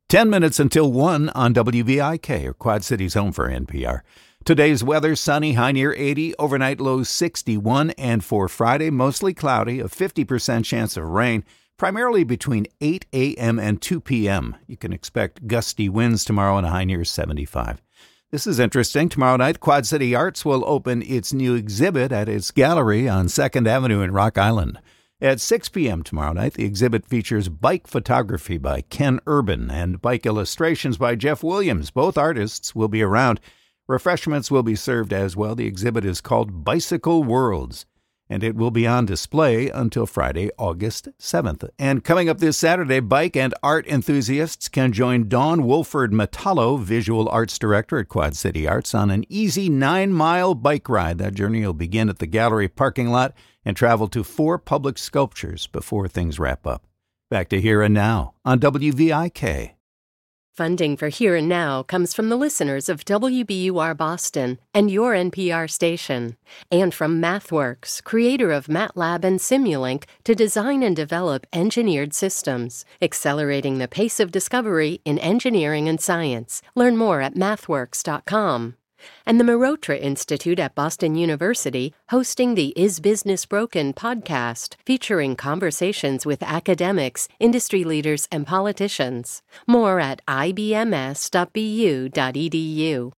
10 minutes until 1 on WVIK, or Quad City's home for NPR. Today's weather, sunny, high near 80, overnight low 61, and for Friday, mostly cloudy, a 50% chance of rain, primarily between 8 a.m. and 2 p.m. You can expect gusty winds tomorrow and a high near 75. This is interesting. Tomorrow night, Quad City Arts will open its new exhibit at its gallery on 2nd Avenue in Rock Island. At 6 p.m. tomorrow night, the exhibit features bike photography by Ken Urban and bike illustrations by Jeff Williams. Both artists will be around. Refreshments will be served as well. The exhibit is called Bicycle Worlds, and it will be on display until Friday, August 7th. And coming up this Saturday, bike and art enthusiasts can join Dawn Wolford-Metallo, visual arts director at Quad City Arts, on an easy 9-mile bike ride. That journey will begin at the gallery parking lot and travel to 4 public sculptures before things wrap up. Back to Here and Now on WVIK. Funding for Here and Now comes from the listeners of WBUR Boston and your NPR station, and from MathWorks, creator of MATLAB and Simulink, to design and develop engineered systems, accelerating the pace of discovery in engineering and science. Learn more at mathworks.com. And the Marotra Institute at Boston University, hosting the Is Business Broken podcast, featuring conversations with academics, industry leaders, and politicians. More at ibms.bu.edu.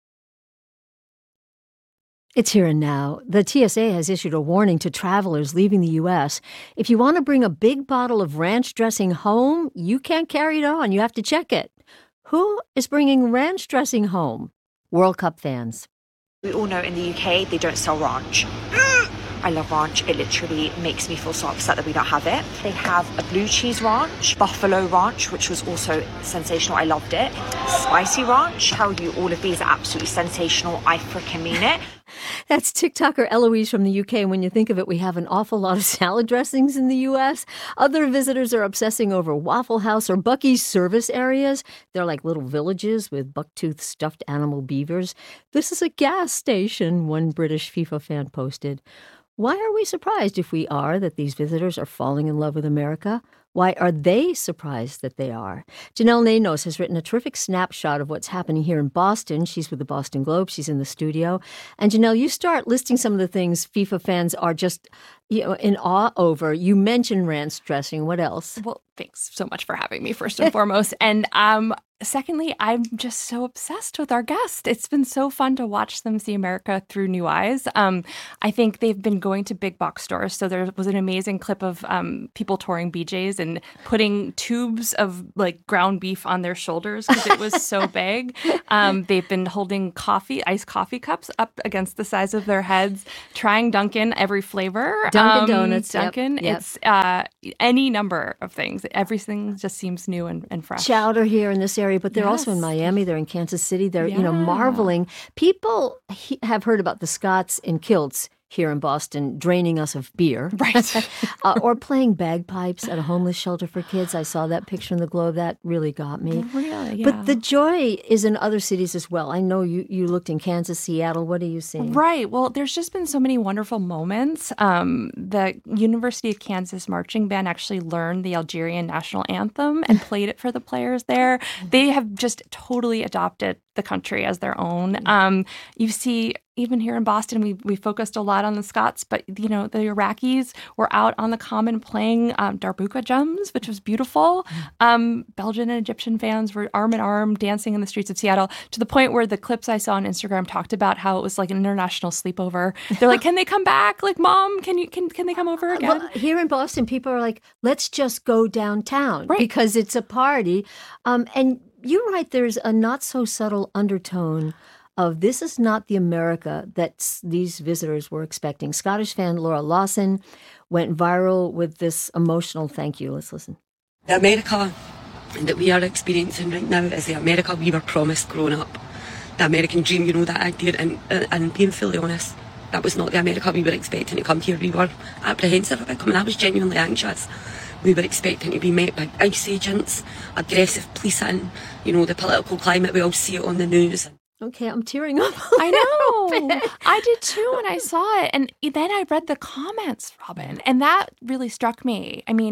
It's Here and Now. The TSA has issued a warning to travelers leaving the U.S. If you want to bring a big bottle of ranch dressing home, you can't carry it on. You have to check it. Who is bringing ranch dressing home? World Cup fans. We all know in the UK they don't sell ranch. I love ranch. It literally makes me feel so upset that we don't have it. They have a blue cheese ranch, buffalo ranch, which was also sensational. I loved it. Spicy ranch. Tell you, all of these are absolutely sensational. I freaking mean it. That's TikToker Eloise from the UK. When you think of it, we have an awful lot of salad dressings in the U.S. Other visitors are obsessing over Waffle House or Buc-ee's service areas. They're like little villages with bucktooth stuffed animal beavers. This is a gas station, one British FIFA fan posted. Why are we surprised, if we are, that these visitors are falling in love with America? Why are they surprised that they are? Janelle Nanos has written a terrific snapshot of what's happening here in Boston. She's with the Boston Globe. She's in the studio. And Janelle, you start listing some of the things FIFA fans are just in awe over. You mentioned ranch dressing. What else? Well, thanks so much for having me, first and foremost. And secondly, I'm just so obsessed with our guest. It's been so fun to watch them see America through new eyes. I think they've been going to big box stores. So there was an amazing clip of people touring BJ's and putting tubes of like ground beef on their shoulders because it was so big. They've been holding iced coffee cups up against the size of their heads, trying Dunkin', every flavor. Dunkin' Donuts. Dunkin'. Yep. It's any number of things. Everything just seems new and fresh. Chowder here in this area, but they're also in Miami. They're in Kansas City. They're, marveling. People have heard about the Scots in kilts here in Boston, draining us of beer. Right. Or playing bagpipes at a homeless shelter for kids. I saw that picture in the Globe. That really got me. Really, yeah. But the joy is in other cities as well. I know you looked in Kansas, Seattle. What are you seeing? Right. Well, there's just been so many wonderful moments. The University of Kansas marching band actually learned the Algerian national anthem and played it for the players there. They have just totally adopted the country as their own. You see, even here in Boston, we focused a lot on the Scots, but, the Iraqis were out on the common playing darbuka drums, which was beautiful. Belgian and Egyptian fans were arm in arm dancing in the streets of Seattle, to the point where the clips I saw on Instagram talked about how it was like an international sleepover. They're like, can they come back? Like, Mom, can they come over again? Well, here in Boston, people are like, let's just go downtown because it's a party. And you're right, there's a not so subtle undertone of this is not the America that these visitors were expecting. Scottish fan Laura Lawson went viral with this emotional thank you. Let's listen. The America that we are experiencing right now is the America we were promised growing up. The American dream, that idea. And being fully honest, that was not the America we were expecting to come here. We were apprehensive about coming. I was genuinely anxious. We were expecting to be met by ICE agents, aggressive policing, the political climate, we all see it on the news. Okay, I'm tearing up. I know. I did too when I saw it. And then I read the comments, Robin, and that really struck me. I mean,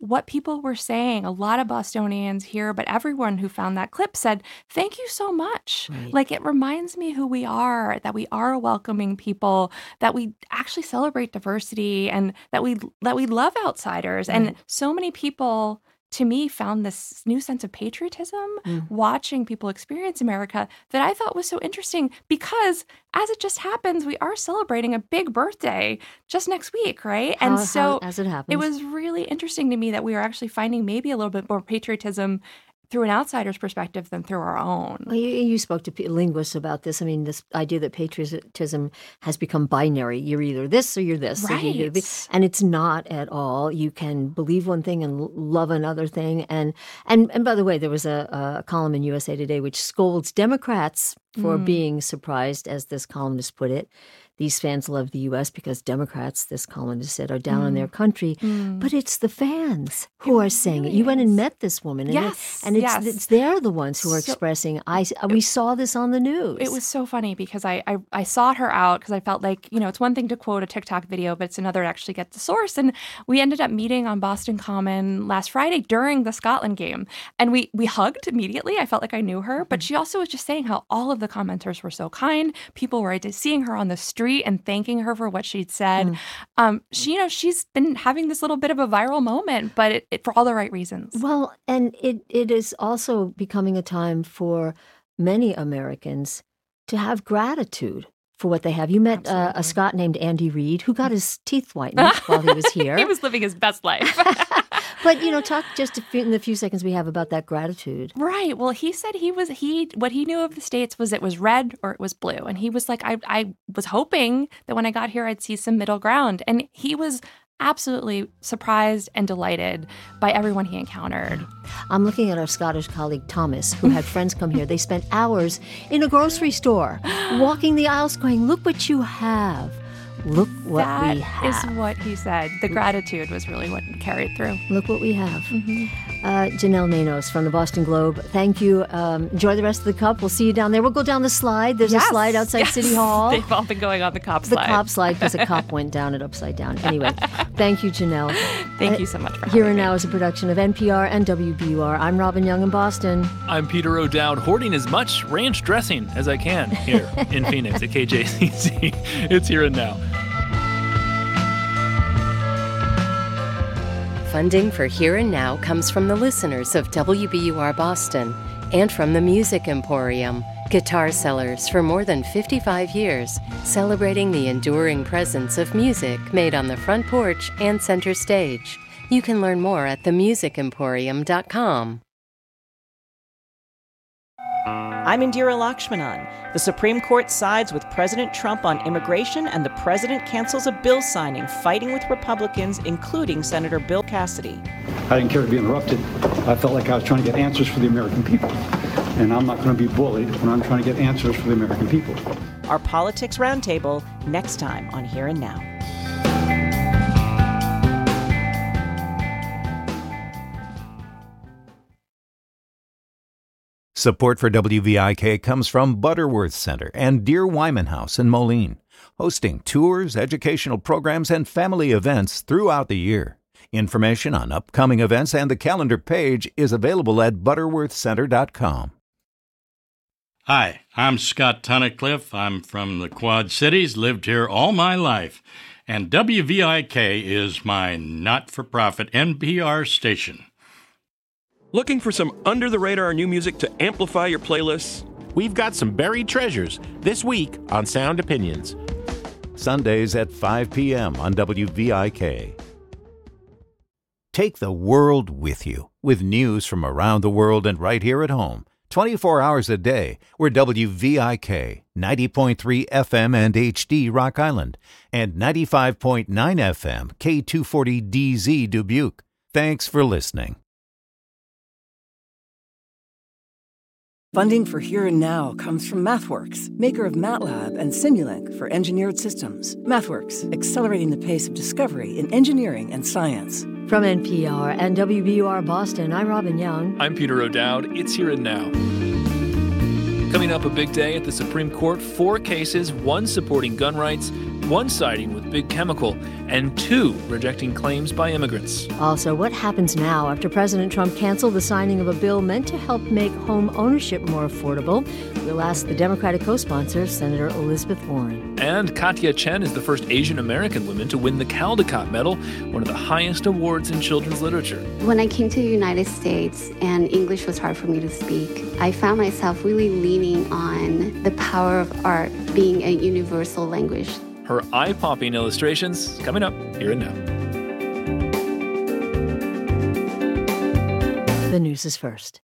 what people were saying, a lot of Bostonians here, but everyone who found that clip said, thank you so much. Right. Like, it reminds me who we are, that we are a welcoming people, that we actually celebrate diversity, and that we love outsiders. Right. And so many people, to me, found this new sense of patriotism watching people experience America that I thought was so interesting, because as it just happens, we are celebrating a big birthday just next week, right? And so as it happens, it was really interesting to me that we are actually finding maybe a little bit more patriotism through an outsider's perspective than through our own. Well, you spoke to linguists about this. I mean, this idea that patriotism has become binary. You're either this or you're this. Right. And it's not at all. You can believe one thing and love another thing. And by the way, there was a column in USA Today which scolds Democrats for being surprised, as this columnist put it. These fans love the U.S. because Democrats, this columnist said, are down on their country. But it's the fans who are saying it. You went and met this woman. And it's they're the ones who are expressing, we saw this on the news. It was so funny because I sought her out because I felt like, it's one thing to quote a TikTok video, but it's another to actually get the source. And we ended up meeting on Boston Common last Friday during the Scotland game. And we hugged immediately. I felt like I knew her. But she also was just saying how all of the commenters were so kind. People were seeing her on the street and thanking her for what she'd said. She's been having this little bit of a viral moment, but it for all the right reasons. Well, and it is also becoming a time for many Americans to have gratitude for what they have. You met a Scot named Andy Reid who got his teeth whitened while he was here. He was living his best life. But, talk just in the few seconds we have about that gratitude. Right. Well, he said what he knew of the States was it was red or it was blue. And he was like, I was hoping that when I got here, I'd see some middle ground. And he was absolutely surprised and delighted by everyone he encountered. I'm looking at our Scottish colleague, Thomas, who had friends come here. They spent hours in a grocery store, walking the aisles going, look what you have. Look what we have. That is what he said. The gratitude was really what carried through. Look what we have. Janelle Manos from the Boston Globe, thank you. Enjoy the rest of the cup. We'll see you down there. We'll go down the slide. There's a slide outside City Hall. They've all been going on the cop slide. The cop slide, because a cop went down it upside down. Anyway, thank you, Janelle. Thank you so much for having Here and me. Now is a production of NPR and WBUR. I'm Robin Young in Boston. I'm Peter O'Dowd, hoarding as much ranch dressing as I can here in Phoenix at KJCC. It's Here and Now. Funding for Here and Now comes from the listeners of WBUR Boston and from the Music Emporium, guitar sellers for more than 55 years, celebrating the enduring presence of music made on the front porch and center stage. You can learn more at themusicemporium.com. I'm Indira Lakshmanan. The Supreme Court sides with President Trump on immigration, and the president cancels a bill signing, fighting with Republicans, including Senator Bill Cassidy. I didn't care to be interrupted. I felt like I was trying to get answers for the American people. And I'm not going to be bullied when I'm trying to get answers for the American people. Our Politics Roundtable, next time on Here and Now. Support for WVIK comes from Butterworth Center and Dear Wyman House in Moline, hosting tours, educational programs, and family events throughout the year. Information on upcoming events and the calendar page is available at butterworthcenter.com. Hi, I'm Scott Tunnicliffe. I'm from the Quad Cities, lived here all my life, and WVIK is my not-for-profit NPR station. Looking for some under-the-radar new music to amplify your playlists? We've got some buried treasures this week on Sound Opinions. Sundays at 5 p.m. on WVIK. Take the world with you, with news from around the world and right here at home, 24 hours a day. We're WVIK, 90.3 FM and HD Rock Island, and 95.9 FM K240DZ Dubuque. Thanks for listening. Funding for Here and Now comes from MathWorks, maker of MATLAB and Simulink for engineered systems. MathWorks, accelerating the pace of discovery in engineering and science. From NPR and WBUR Boston, I'm Robin Young. I'm Peter O'Dowd. It's Here and Now. Coming up, a big day at the Supreme Court. 4 cases, one supporting gun rights, one siding with big chemical, and 2 rejecting claims by immigrants. Also, what happens now after President Trump canceled the signing of a bill meant to help make home ownership more affordable? We'll ask the Democratic co-sponsor, Senator Elizabeth Warren. And Katya Chen is the first Asian American woman to win the Caldecott Medal, one of the highest awards in children's literature. When I came to the United States and English was hard for me to speak, I found myself really leaning on the power of art being a universal language. Her eye-popping illustrations coming up here and now. The news is first.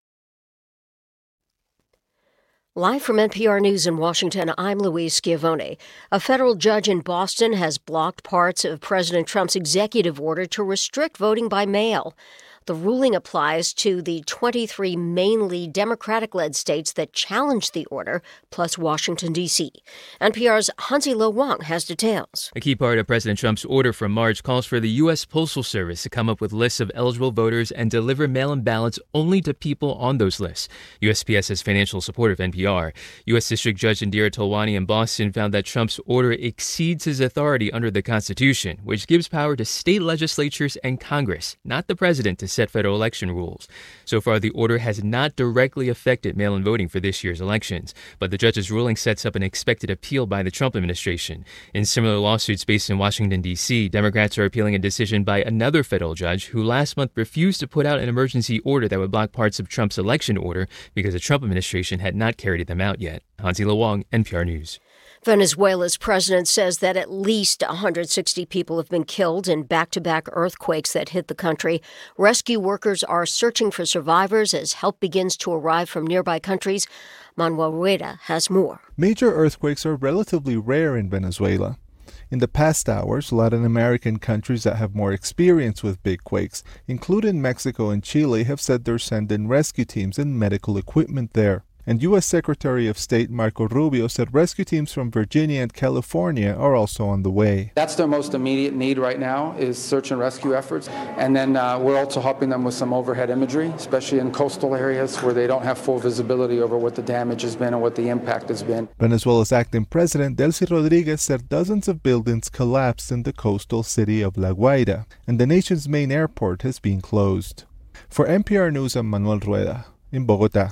Live from NPR News in Washington, I'm Louise Schiavone. A federal judge in Boston has blocked parts of President Trump's executive order to restrict voting by mail. The ruling applies to the 23 mainly Democratic-led states that challenged the order, plus Washington, D.C. NPR's Hansi Lo Wang has details. A key part of President Trump's order from March calls for the U.S. Postal Service to come up with lists of eligible voters and deliver mail-in ballots only to people on those lists. USPS has financial support of NPR. U.S. District Judge Indira Tolwani in Boston found that Trump's order exceeds his authority under the Constitution, which gives power to state legislatures and Congress, not the president, to set federal election rules. So far, the order has not directly affected mail-in voting for this year's elections, but the judge's ruling sets up an expected appeal by the Trump administration. In similar lawsuits based in Washington, D.C., Democrats are appealing a decision by another federal judge who last month refused to put out an emergency order that would block parts of Trump's election order because the Trump administration had not carried them out yet. Hansi Lo Wang, NPR News. Venezuela's president says that at least 160 people have been killed in back-to-back earthquakes that hit the country. Rescue workers are searching for survivors as help begins to arrive from nearby countries. Manuel Rueda has more. Major earthquakes are relatively rare in Venezuela. In the past hours, Latin American countries that have more experience with big quakes, including Mexico and Chile, have said they're sending rescue teams and medical equipment there. And U.S. Secretary of State Marco Rubio said rescue teams from Virginia and California are also on the way. That's their most immediate need right now is search and rescue efforts. And then we're also helping them with some overhead imagery, especially in coastal areas where they don't have full visibility over what the damage has been and what the impact has been. Venezuela's acting president, Delcy Rodriguez, said dozens of buildings collapsed in the coastal city of La Guaira, and the nation's main airport has been closed. For NPR News, I'm Manuel Rueda in Bogotá.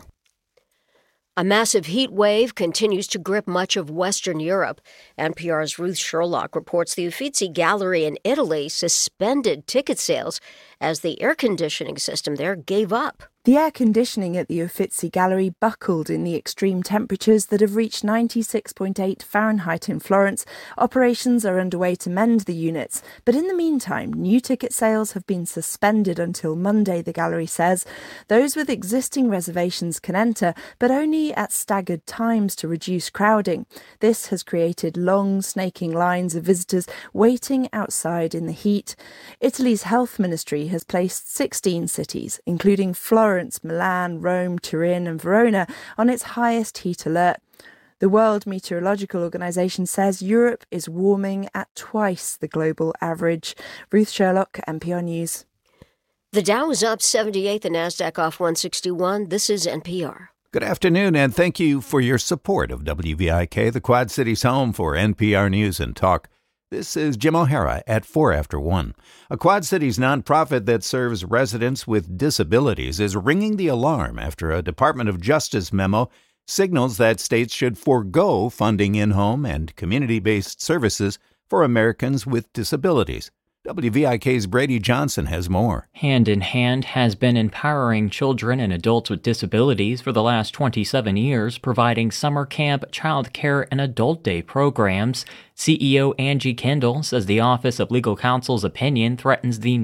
A massive heat wave continues to grip much of Western Europe. NPR's Ruth Sherlock reports the Uffizi Gallery in Italy suspended ticket sales as the air conditioning system there gave up. The air conditioning at the Uffizi Gallery buckled in the extreme temperatures that have reached 96.8 Fahrenheit in Florence. Operations are underway to mend the units, but in the meantime, new ticket sales have been suspended until Monday, the gallery says. Those with existing reservations can enter, but only at staggered times to reduce crowding. This has created long, snaking lines of visitors waiting outside in the heat. Italy's health ministry has placed 16 cities, including Florence, Milan, Rome, Turin and Verona, on its highest heat alert. The World Meteorological Organization says Europe is warming at twice the global average. Ruth Sherlock, NPR News. The Dow is up 78, the Nasdaq off 161. This is NPR. Good afternoon, and thank you for your support of WVIK, the Quad Cities' home for NPR News and Talk. This is Jim O'Hara at 4 after 1. A Quad Cities nonprofit that serves residents with disabilities is ringing the alarm after a Department of Justice memo signals that states should forego funding in-home and community-based services for Americans with disabilities. WVIK's Brady Johnson has more. Hand in Hand has been empowering children and adults with disabilities for the last 27 years, providing summer camp, child care, and adult day programs. CEO Angie Kendall says the Office of Legal Counsel's opinion threatens the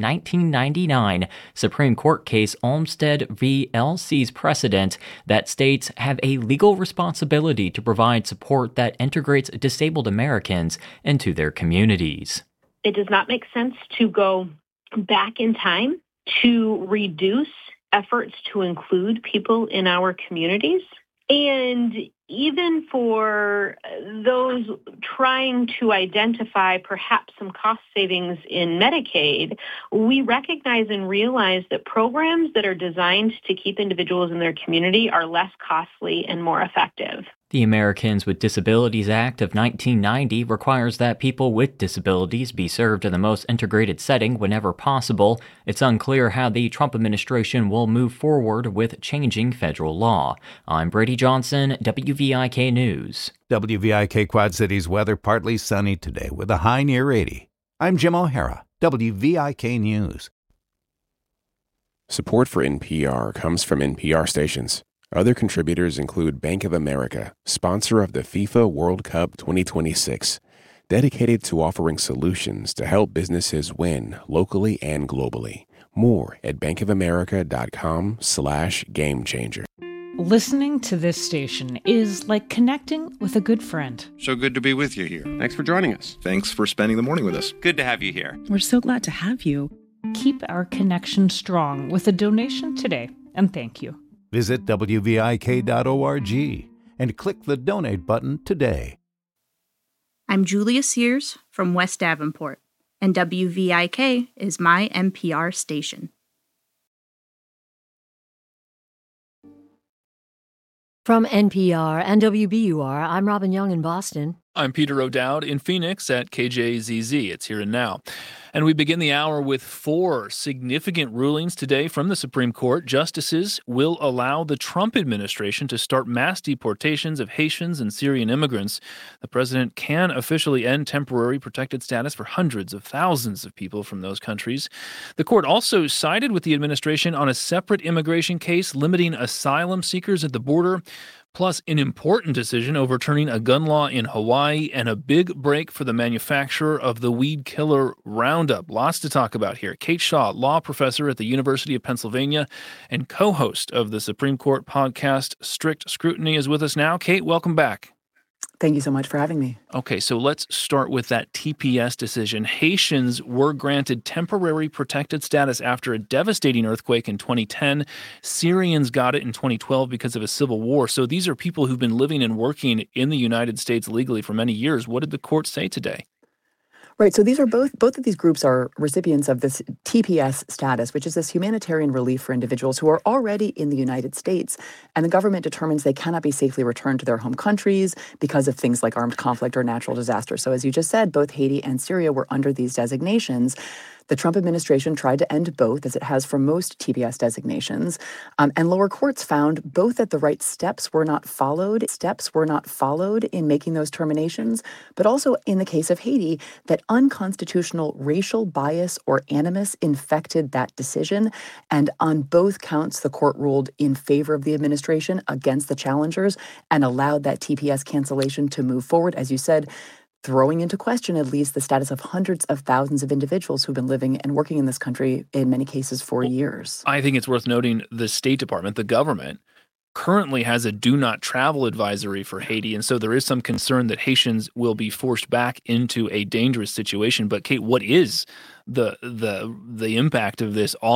1999 Supreme Court case Olmstead v. LC's precedent that states have a legal responsibility to provide support that integrates disabled Americans into their communities. It does not make sense to go back in time to reduce efforts to include people in our communities. And even for those trying to identify perhaps some cost savings in Medicaid, we recognize and realize that programs that are designed to keep individuals in their community are less costly and more effective. The Americans with Disabilities Act of 1990 requires that people with disabilities be served in the most integrated setting whenever possible. It's unclear how the Trump administration will move forward with changing federal law. I'm Brady Johnson, WVIK News. WVIK Quad Cities weather partly sunny today with a high near 80. I'm Jim O'Hara, WVIK News. Support for NPR comes from NPR stations. Other contributors include Bank of America, sponsor of the FIFA World Cup 2026, dedicated to offering solutions to help businesses win locally and globally. More at bankofamerica.com/gamechanger. Listening to this station is like connecting with a good friend. So good to be with you here. Thanks for joining us. Thanks for spending the morning with us. Good to have you here. We're so glad to have you. Keep our connection strong with a donation today, and thank you. Visit WVIK.org and click the donate button today. I'm Julia Sears from West Davenport, and WVIK is my NPR station. From NPR and WBUR, I'm Robin Young in Boston. I'm Peter O'Dowd in Phoenix at KJZZ. It's Here and Now. And we begin the hour with 4 significant rulings today from the Supreme Court. Justices will allow the Trump administration to start mass deportations of Haitians and Syrian immigrants. The president can officially end temporary protected status for hundreds of thousands of people from those countries. The court also sided with the administration on a separate immigration case limiting asylum seekers at the border, plus an important decision overturning a gun law in Hawaii and a big break for the manufacturer of the weed killer Roundup. Lots to talk about here. Kate Shaw, law professor at the University of Pennsylvania and co-host of the Supreme Court podcast Strict Scrutiny, is with us now. Kate, welcome back. Thank you so much for having me. Okay, so let's start with that TPS decision. Haitians were granted temporary protected status after a devastating earthquake in 2010. Syrians got it in 2012 because of a civil war. So these are people who've been living and working in the United States legally for many years. What did the court say today? Right. So these are both of these groups are recipients of this TPS status, which is this humanitarian relief for individuals who are already in the United States. And the government determines they cannot be safely returned to their home countries because of things like armed conflict or natural disaster. So as you just said, both Haiti and Syria were under these designations. The Trump administration tried to end both, as it has for most TPS designations. And lower courts found both that the right steps were not followed in making those terminations, but also in the case of Haiti, that unconstitutional racial bias or animus infected that decision. And on both counts, the court ruled in favor of the administration against the challengers and allowed that TPS cancellation to move forward, as you said, throwing into question at least the status of hundreds of thousands of individuals who've been living and working in this country, in many cases, for years. I think it's worth noting the State Department, the government, currently has a do not travel advisory for Haiti. And so there is some concern that Haitians will be forced back into a dangerous situation. But Kate, what is the impact of this on